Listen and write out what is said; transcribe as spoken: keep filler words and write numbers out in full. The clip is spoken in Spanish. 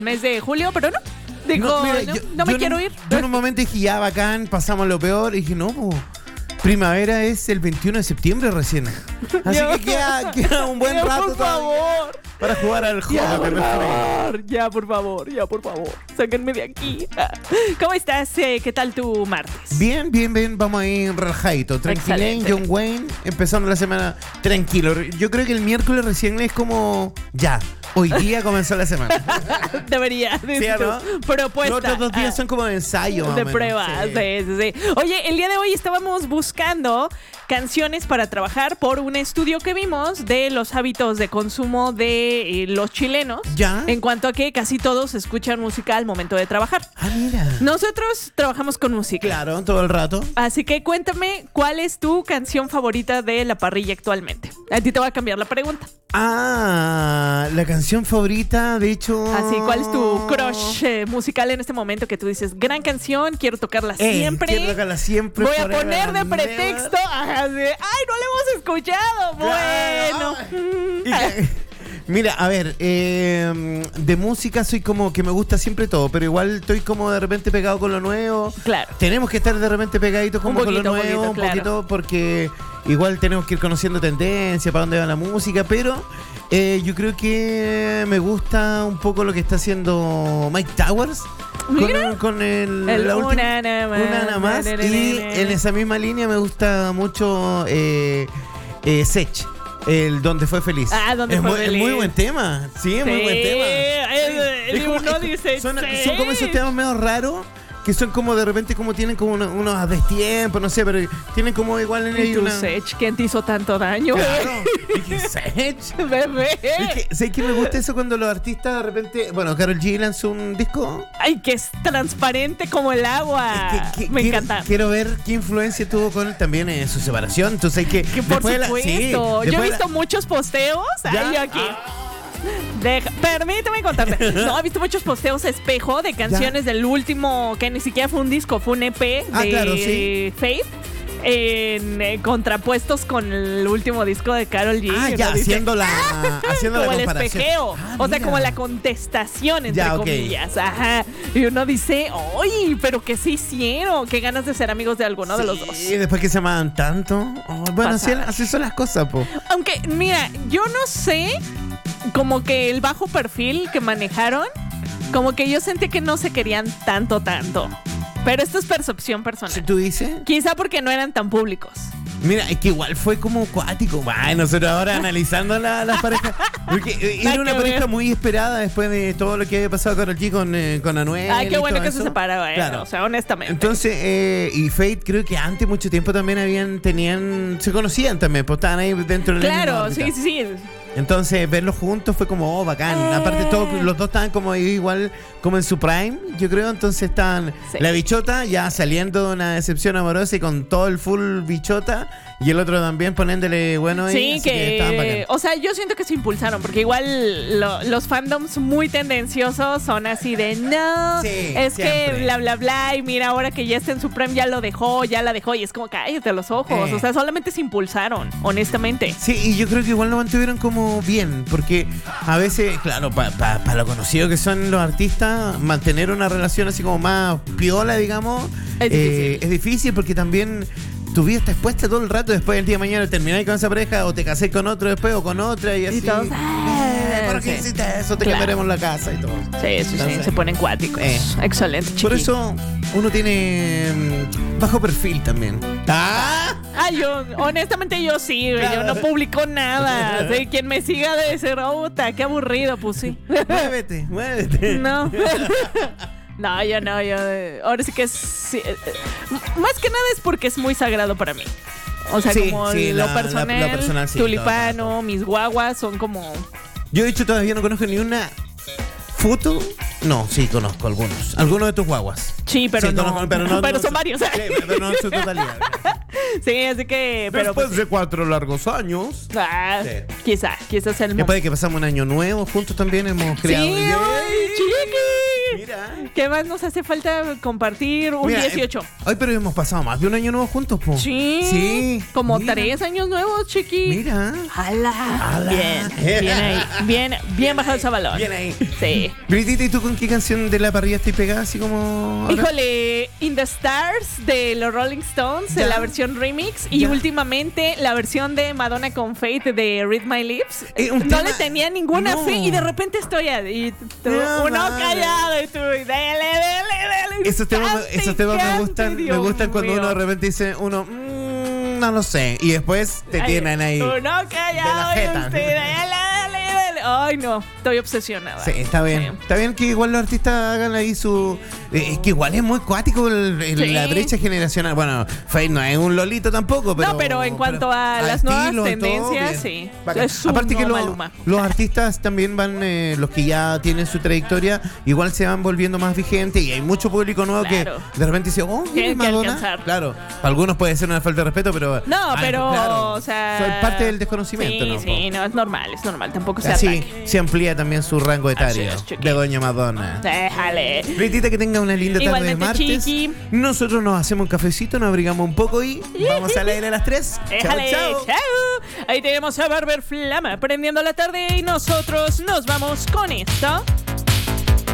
mes de julio, pero no. Dijo, no, mira, no, yo, no me yo quiero en, ir. Yo en un momento dije, ya, bacán, pasamos lo peor. Y dije, no, po, primavera es el veintiuno de septiembre recién. Así Ya, que queda, queda un buen ya, rato por todavía favor. para jugar al juego. Ya, que por no es frío. favor, ya, por favor, ya, por favor. Sáquenme de aquí. ¿Cómo estás? Eh, ¿Qué tal tu martes? Bien, bien, bien, vamos a ir relajadito. Tranquilén, Excelente. John Wayne, empezando la semana tranquilo. Yo creo que el miércoles recién es como, ya, hoy día comenzó la semana. Debería. ¿Sí, no? Propuesta. Los otros dos días Ah. son como de ensayo. más De o menos. pruebas, Sí. sí, sí, sí. Oye, el día de hoy estábamos buscando canciones para trabajar por un estudio que vimos de los hábitos de consumo de eh, los chilenos. ¿Ya? En cuanto a que casi todos escuchan música al momento de trabajar. Ah, mira. Nosotros trabajamos con música. Claro, todo el rato. Así que cuéntame cuál es tu canción favorita de la parrilla actualmente. A ti te voy a cambiar la pregunta. Ah, la canción favorita, de hecho. Así, ¿cuál es tu crush eh, musical en este momento que tú dices, gran canción, quiero tocarla Eh, siempre? quiero tocarla siempre. Voy a forever poner de and pretexto, never. ajá, de, ay, no la hemos escuchado. Bueno. Claro. Y que- Mira, a ver, eh, de música soy como que me gusta siempre todo, pero igual estoy como de repente pegado con lo nuevo. Claro. Tenemos que estar de repente pegaditos como Un con lo poquito, nuevo, poquito, un claro. poquito, porque igual tenemos que ir conociendo tendencia, para dónde va la música, pero eh, yo creo que me gusta un poco lo que está haciendo Mike Towers. Mira. Con, con el, El la última- Una nada más, Una nada más. na, na, Y na, na. en esa misma línea me gusta mucho eh, eh, Sech. El Donde Fue Feliz. Ah, Donde es Fue muy, es Feliz. muy buen tema. Sí, es muy Sí, buen tema. es- Es como- uno es- dice, son, sí. son como esos temas medio raros que son como de repente como tienen como unos, unos destiempos, no sé, pero tienen como igual en Y ellos tu una... Sech, ¿quién te hizo tanto daño? Claro. Dije, Sech. Bebé. Es que, ¿sabes qué me gusta eso cuando los artistas de repente... Bueno, Karol G lanzó un disco. Ay, que es transparente como el agua. Es que- que- Me quiero, encanta. Quiero ver qué influencia tuvo con él también en su separación. Entonces hay que... Que por después de la- supuesto. sí, Yo he después de visto la- muchos posteos. Ay, ¿Ya? yo aquí. Deja- permíteme contarte. No, he visto muchos posteos espejo de canciones del último, que ni siquiera fue un disco, fue un E P de Ah, claro, sí. Faith. En, eh, contrapuestos con el último disco de Karol G. Ah, Uno ya, dice, haciendo la, haciendo la como el comparación. espejeo. Ah, o sea, mira. como la contestación, entre Ya, ok. comillas. Ajá. Y uno dice, ¡ay! Pero que se hicieron. Qué ganas de ser amigos de alguno de los dos. Y después que se amaban tanto. Oh, bueno, así, Pasada. así son las cosas, po. Aunque, mira, yo no sé, como que el bajo perfil que manejaron, como que yo sentí que no se querían tanto, tanto. Pero esto es percepción personal. ¿Tú dices? Quizá porque no eran tan públicos. Mira, es que igual fue como cuático. Bueno, nosotros ahora analizando la- las parejas. Porque eh, Nada era una que pareja ver. muy esperada después de todo lo que había pasado con aquí con, eh, con Anuel. Ay, y qué bueno todo que se eso. separaron, eh, Claro. o sea, honestamente. Entonces, eh, y Fate creo que antes, mucho tiempo también habían, tenían, se conocían también, pues estaban ahí dentro del mismo Claro, órbita. sí, sí, sí. Entonces, verlos juntos fue como, oh, bacán. Eh. Aparte, todos los dos estaban como ahí igual, como en su prime, yo creo. Entonces, estaban Sí. la bichota ya saliendo de una decepción amorosa y con todo el full bichota. Y el otro también poniéndole bueno ahí. Sí, así que, estaban que, bacán. o sea, yo siento que se impulsaron, porque igual lo- los fandoms muy tendenciosos son así de, no, Sí, es siempre. que bla, bla, bla, y mira, ahora que ya está en Supreme ya lo dejó, ya la dejó, y es como, cállate los ojos, Eh. o sea, solamente se impulsaron, honestamente. Sí, y yo creo que igual lo mantuvieron como bien, porque a veces, claro, para pa, pa lo conocido que son los artistas, mantener una relación así como más piola, digamos, Es difícil. es difícil porque también tu vida está expuesta todo el rato. Después del día de mañana termináis con esa pareja o te casás con otro después o con otra y así. todos, eh, ¿Por qué sí. hiciste eso? Te Claro. cambiaremos la casa y todo. Sí, sí, sí, Entonces, se ponen cuáticos. eh. Excelente, Por chiquillo. eso uno tiene mm, bajo perfil también. ¡Ah! Ah, yo, honestamente yo sí, güey, yo no publico nada. Sí, quien me siga debe ser, oh, puta, qué aburrido, pues sí. Muévete, muévete. No. No, yo no, yo. eh, Ahora sí que es. sí, eh, eh, m- más que nada es porque es muy sagrado para mí. O sea, Sí, como sí, lo, la- la- personal, lo personal, sí, tulipano, todo, todo. mis guaguas son como. Yo de hecho todavía no conozco ni una foto. No, sí conozco algunos. Algunos de tus guaguas. Sí, pero Sí, no. conozco, pero no- no- son varios. Sí, pero no en su totalidad. Sí, así que. Pero Después pues, de cuatro largos años. ah, Sí. quizá, quizás el Después de que pasamos un año nuevo juntos también hemos Sí, creado. ay, chiqui. Mira, Mira. ¿Qué más nos hace falta compartir? Un Mira, dieciocho. Eh, ay, pero hemos pasado más de un año nuevo juntos, po. Sí. Sí. Como Mira. tres años nuevos, chiqui. Mira. ¡Hala! ¡Hala! Bien, bien ahí. Bien, bien bajado ese balón. Bien ahí. Sí. Britita, ¿y tú con qué canción de la parrilla estás pegada así como ahora? Híjole, In the Stars de los Rolling Stones, Ya. en la versión remix. Y Ya. últimamente la versión de Madonna con Faith de Read My Lips. Eh, un no tema- le tenía ninguna No. fe y de repente estoy ahí. tú- No, uno vale. callado y tú, y dele, dele, dele. Esos temas, cante, esos temas me cante, gustan, me Dios gustan cuando mío. uno de repente dice, uno, "Mm, no lo sé", y después te Ay, tienen ahí. Uno de la callado y jeta. usted, dele, dele, dele. Ay, no, estoy obsesionada. Sí, está bien. Sí. Está bien que igual los artistas hagan ahí su... eh, es que igual es muy cuático el- el- Sí. la brecha generacional. Bueno, Faith no es un lolito tampoco, pero... No, pero en cuanto pero a al las nuevas estilo y todo, tendencias, bien. sí. Bacán. Es un Aparte que nuevo lo- Maluma. los artistas también van, eh, los que ya tienen su trayectoria, igual se van volviendo más vigentes y hay mucho público nuevo Claro. que de repente dice, oh, Tienen que Madonna. alcanzar. Claro, para algunos puede ser una falta de respeto, pero... No, ah, pero, claro, o sea... soy parte del desconocimiento, sí, ¿no? Sí, no, es normal, es normal. Tampoco se Así ataque. se amplía también su rango etario es, chiqui. de Doña Madonna. Déjale. Britita, que tenga una linda tarde de Igualmente, martes. chiqui. Nosotros nos hacemos un cafecito, nos abrigamos un poco y vamos al aire a las tres. Déjale, Chao, chao. chao. Ahí tenemos a Barber Flama prendiendo la tarde y nosotros nos vamos con esto.